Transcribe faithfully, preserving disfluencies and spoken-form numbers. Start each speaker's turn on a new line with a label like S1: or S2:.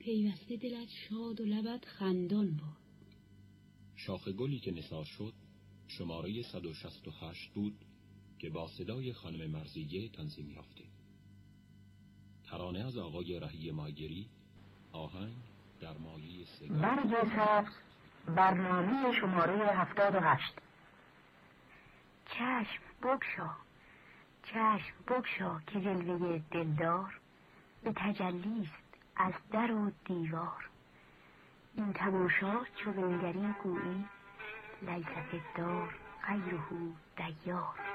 S1: پیوسته دلت شاد و لبت خندان باد.
S2: شاخ گلی که نثار شد شماره صد و شصت و هشت بود که با صدای خانم مرضیه تنظیم یافته. ترانه از آقای رهی ماهگری، آهنگ در مایه سگاه.
S3: برگ سبز، برنامه شماره هفتاد و هشت. چشم بگشا، چشم بگشا که جلوه دلدار به تجلیست از در و دیوار. این تماشا چو بنگری گویی لیس فی الدار غیره دیار.